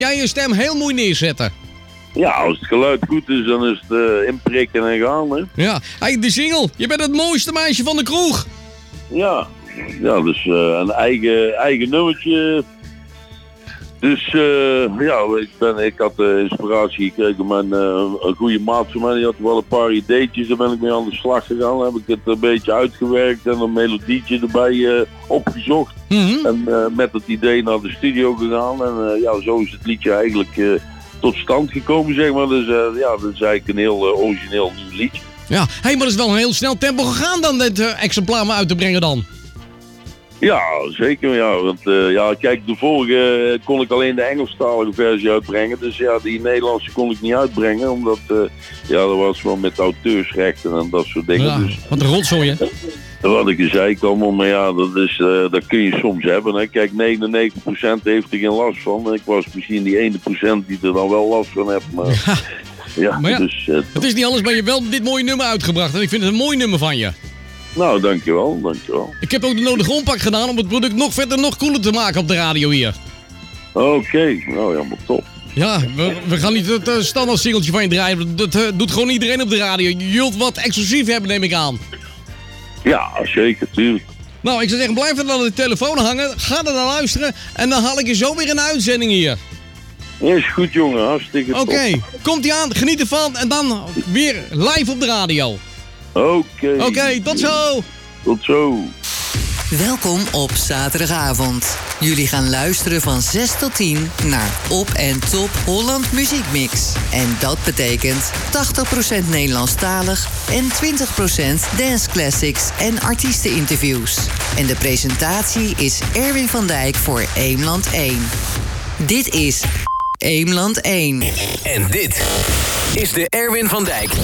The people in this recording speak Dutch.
jij je stem heel mooi neerzetten. Ja, als het geluid goed is, dan is het inprikken en gaan, hè. Ja, hey, de single. Je bent het mooiste meisje van de kroeg. Ja, dus een eigen nummertje. Dus ik had inspiratie gekregen van een goede maat van mij. Die had wel een paar ideetjes, daar ben ik mee aan de slag gegaan. Dan heb ik het een beetje uitgewerkt en een melodietje erbij opgezocht. Mhm. En met het idee naar de studio gegaan. En zo is het liedje eigenlijk tot stand gekomen, zeg maar. Dus dat is eigenlijk een heel origineel nieuw liedje. Ja, hey, maar dat is wel een heel snel tempo gegaan dan, dit exemplaar maar uit te brengen dan. Ja, zeker. Ja. Want kijk, de vorige kon ik alleen de Engelstalige versie uitbrengen. Dus ja, die Nederlandse kon ik niet uitbrengen. Omdat, dat was wel met auteursrechten en dat soort dingen. Ja, Dus, wat een rotzooi, hè? wat ik zei allemaal, maar ja, dat kun je soms hebben. Hè. Kijk, 99% heeft er geen last van. Ik was misschien die 1% die er dan wel last van heeft. Maar Maar ja, dus, het is niet alles, maar je hebt wel dit mooie nummer uitgebracht. En ik vind het een mooi nummer van je. nou, dankjewel. Ik heb ook de nodige ompak gedaan om het product nog verder, nog cooler te maken op de radio hier. Oké, nou ja, maar top. Ja, we gaan niet het standaard singeltje van je draaien. Dat doet gewoon iedereen op de radio. Je wilt wat exclusief hebben, neem ik aan. Ja, zeker, tuurlijk. Nou, ik zou zeggen, blijf dan aan de telefoon hangen. Ga er naar luisteren. En dan haal ik je zo weer een uitzending hier. Is goed, jongen. Hartstikke top. Oké, komt-ie aan. Geniet ervan. En dan weer live op de radio. Oké, tot zo. Tot zo. Welkom op zaterdagavond. Jullie gaan luisteren van 6 tot 10 naar Op en Top Holland Muziekmix. En dat betekent 80% Nederlandstalig en 20% dance classics en artiesteninterviews. En de presentatie is Erwin van Dijk voor Eemland 1. Dit is Eemland 1. En dit is de Erwin van Dijk